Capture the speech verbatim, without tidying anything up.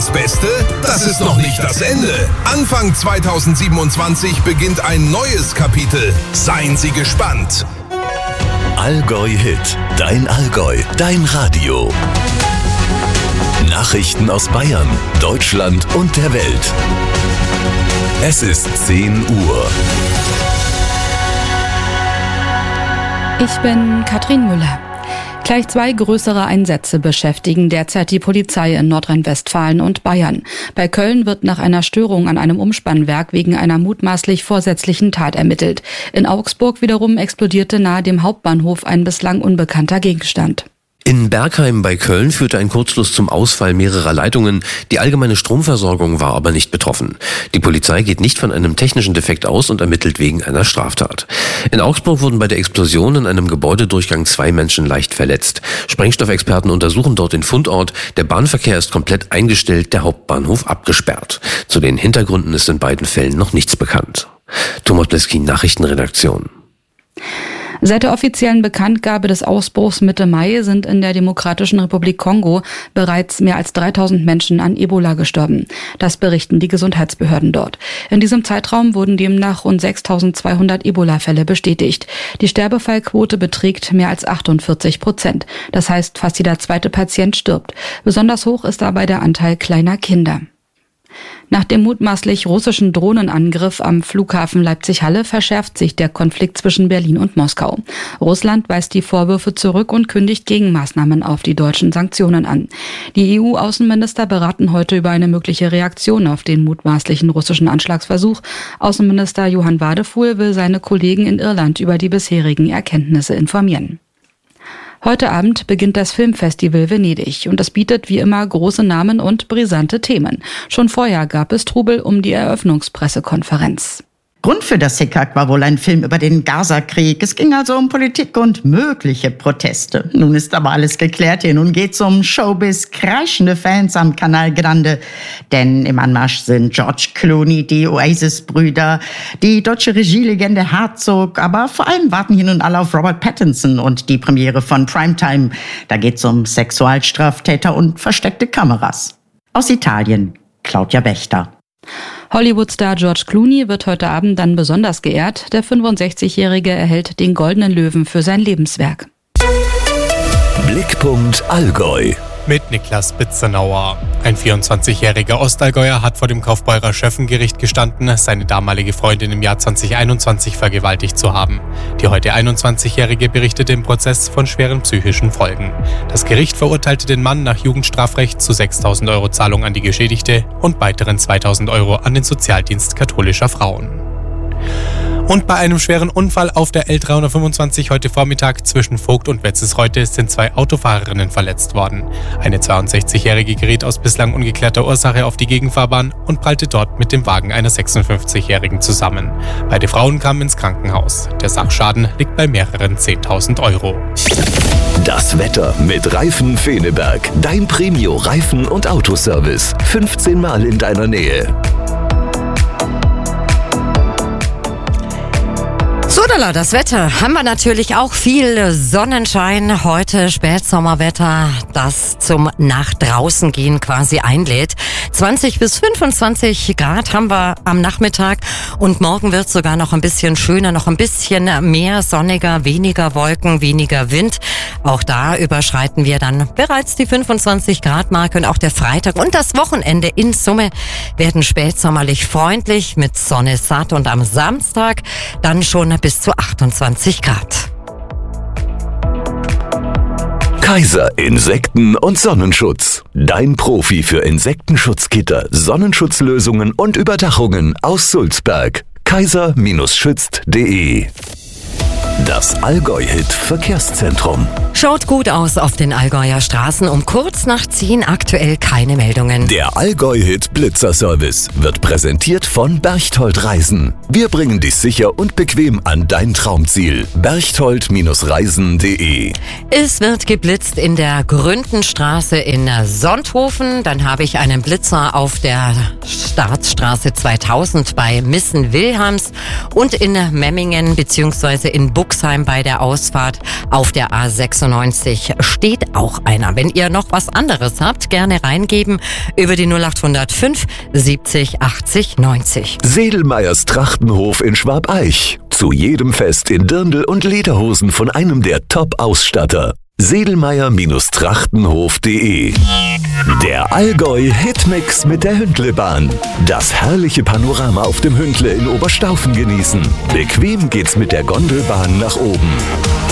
das Beste? Das ist noch nicht das Ende. Anfang zweitausendsiebenundzwanzig beginnt ein neues Kapitel. Seien Sie gespannt. Allgäu Hit. Dein Allgäu. Dein Radio. Nachrichten aus Bayern, Deutschland und der Welt. Es ist zehn Uhr. Ich bin Katrin Müller. Gleich zwei größere Einsätze beschäftigen derzeit die Polizei in Nordrhein-Westfalen und Bayern. Bei Köln wird nach einer Störung an einem Umspannwerk wegen einer mutmaßlich vorsätzlichen Tat ermittelt. In Augsburg wiederum explodierte nahe dem Hauptbahnhof ein bislang unbekannter Gegenstand. In Bergheim bei Köln führte ein Kurzschluss zum Ausfall mehrerer Leitungen. Die allgemeine Stromversorgung war aber nicht betroffen. Die Polizei geht nicht von einem technischen Defekt aus und ermittelt wegen einer Straftat. In Augsburg wurden bei der Explosion in einem Gebäudedurchgang zwei Menschen leicht verletzt. Sprengstoffexperten untersuchen dort den Fundort. Der Bahnverkehr ist komplett eingestellt, der Hauptbahnhof abgesperrt. Zu den Hintergründen ist in beiden Fällen noch nichts bekannt. Thomas Bleski, Nachrichtenredaktion. Seit der offiziellen Bekanntgabe des Ausbruchs Mitte Mai sind in der Demokratischen Republik Kongo bereits mehr als dreitausend Menschen an Ebola gestorben. Das berichten die Gesundheitsbehörden dort. In diesem Zeitraum wurden demnach rund sechstausendzweihundert Ebola-Fälle bestätigt. Die Sterbefallquote beträgt mehr als achtundvierzig Prozent. Das heißt, fast jeder zweite Patient stirbt. Besonders hoch ist dabei der Anteil kleiner Kinder. Nach dem mutmaßlich russischen Drohnenangriff am Flughafen Leipzig-Halle verschärft sich der Konflikt zwischen Berlin und Moskau. Russland weist die Vorwürfe zurück und kündigt Gegenmaßnahmen auf die deutschen Sanktionen an. Die E U-Außenminister beraten heute über eine mögliche Reaktion auf den mutmaßlichen russischen Anschlagsversuch. Außenminister Johann Wadefuhl will seine Kollegen in Irland über die bisherigen Erkenntnisse informieren. Heute Abend beginnt das Filmfestival Venedig und es bietet wie immer große Namen und brisante Themen. Schon vorher gab es Trubel um die Eröffnungspressekonferenz. Grund für das Hickhack war wohl ein Film über den Gaza-Krieg. Es ging also um Politik und mögliche Proteste. Nun ist aber alles geklärt hier. Nun geht's um Showbiz, kreischende Fans am Canal Grande. Denn im Anmarsch sind George Clooney, die Oasis-Brüder, die deutsche Regielegende Herzog. Aber vor allem warten hier nun alle auf Robert Pattinson und die Premiere von Primetime. Da geht's um Sexualstraftäter und versteckte Kameras. Aus Italien, Claudia Wächter. Hollywood-Star George Clooney wird heute Abend dann besonders geehrt. Der fünfundsechzigjährige erhält den Goldenen Löwen für sein Lebenswerk. Blickpunkt Allgäu. Mit Niklas Bitzenauer. Ein vierundzwanzigjähriger Ostallgäuer hat vor dem Kaufbeurer Schöffengericht gestanden, seine damalige Freundin im Jahr zweitausendeinundzwanzig vergewaltigt zu haben. Die heute einundzwanzigjährige berichtete im Prozess von schweren psychischen Folgen. Das Gericht verurteilte den Mann nach Jugendstrafrecht zu sechstausend Euro Zahlung an die Geschädigte und weiteren zweitausend Euro an den Sozialdienst katholischer Frauen. Und bei einem schweren Unfall auf der L dreihundertfünfundzwanzig heute Vormittag zwischen Vogt und Wetzesreute sind zwei Autofahrerinnen verletzt worden. Eine zweiundsechzigjährige geriet aus bislang ungeklärter Ursache auf die Gegenfahrbahn und prallte dort mit dem Wagen einer sechsundfünfzigjährigen zusammen. Beide Frauen kamen ins Krankenhaus. Der Sachschaden liegt bei mehreren zehntausend Euro. Das Wetter mit Reifen Feneberg. Dein Premio-Reifen- und Autoservice. fünfzehn Mal in deiner Nähe. So, Dalla, das Wetter haben wir natürlich auch viel Sonnenschein. Heute Spätsommerwetter, das zum nach draußen gehen quasi einlädt. zwanzig bis fünfundzwanzig Grad haben wir am Nachmittag und morgen wird sogar noch ein bisschen schöner, noch ein bisschen mehr sonniger, weniger Wolken, weniger Wind. Auch da überschreiten wir dann bereits die fünfundzwanzig Grad Marke und auch der Freitag und das Wochenende in Summe werden spätsommerlich freundlich mit Sonne satt und am Samstag dann schon bis zu achtundzwanzig Grad. Kaiser Insekten- und Sonnenschutz. Dein Profi für Insektenschutzgitter, Sonnenschutzlösungen und Überdachungen aus Sulzberg. kaiser schützt punkt de. Das Allgäu-Hit-Verkehrszentrum. Schaut gut aus auf den Allgäuer Straßen. Um kurz nach zehn aktuell keine Meldungen. Der Allgäu-Hit-Blitzer-Service wird präsentiert von Berchtold Reisen. Wir bringen dich sicher und bequem an dein Traumziel. berchtold Reisen punkt de. Es wird geblitzt in der Gründenstraße in Sonthofen. Dann habe ich einen Blitzer auf der Staatsstraße zweitausend bei Missen-Wilhelms und in Memmingen bzw. in Buck Fuchsheim bei der Ausfahrt auf der A sechsundneunzig steht auch einer. Wenn ihr noch was anderes habt, gerne reingeben über die null acht null fünf siebzig achtzig neunzig. Sedelmeyers Trachtenhof in Schwabeich. Zu jedem Fest in Dirndl und Lederhosen von einem der Top-Ausstatter. Sedelmeyer-Trachtenhof punkt de. Der Allgäu-Hitmix mit der Hündlebahn. Das herrliche Panorama auf dem Hündle in Oberstaufen genießen. Bequem geht's mit der Gondelbahn nach oben.